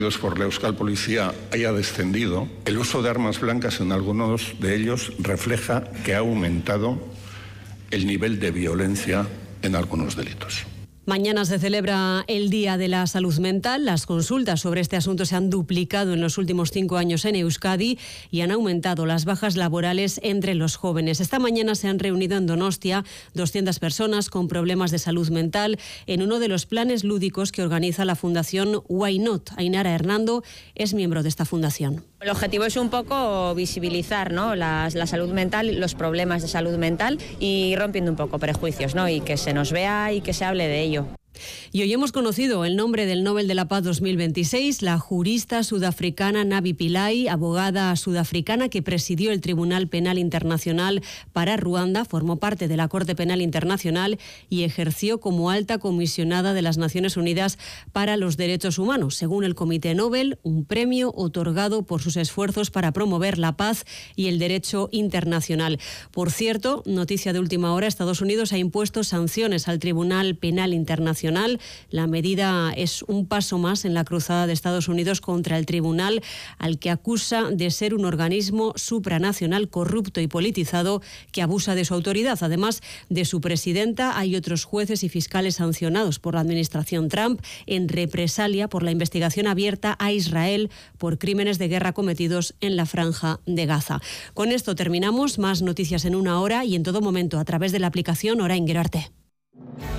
por la Euskal Policía haya descendido, el uso de armas blancas en algunos de ellos refleja que ha aumentado el nivel de violencia en algunos delitos. Mañana se celebra el Día de la Salud Mental. Las consultas sobre este asunto se han duplicado en los últimos 5 años en Euskadi y han aumentado las bajas laborales entre los jóvenes. Esta mañana se han reunido en Donostia 200 personas con problemas de salud mental en uno de los planes lúdicos que organiza la Fundación Why Not. Ainara Hernando es miembro de esta fundación. El objetivo es un poco visibilizar, ¿no?, la salud mental, los problemas de salud mental y rompiendo un poco prejuicios, ¿no?, y que se nos vea y que se hable de ello. Y hoy hemos conocido el nombre del Nobel de la Paz 2026, la jurista sudafricana Navi Pillay, abogada sudafricana que presidió el Tribunal Penal Internacional para Ruanda, formó parte de la Corte Penal Internacional y ejerció como alta comisionada de las Naciones Unidas para los Derechos Humanos. Según el Comité Nobel, un premio otorgado por sus esfuerzos para promover la paz y el derecho internacional. Por cierto, noticia de última hora, Estados Unidos ha impuesto sanciones al Tribunal Penal Internacional. La medida es un paso más en la cruzada de Estados Unidos contra el tribunal, al que acusa de ser un organismo supranacional corrupto y politizado que abusa de su autoridad. Además de su presidenta, hay otros jueces y fiscales sancionados por la administración Trump en represalia por la investigación abierta a Israel por crímenes de guerra cometidos en la Franja de Gaza. Con esto terminamos. Más noticias en 1 hora y en todo momento a través de la aplicación Orain Gero Arte.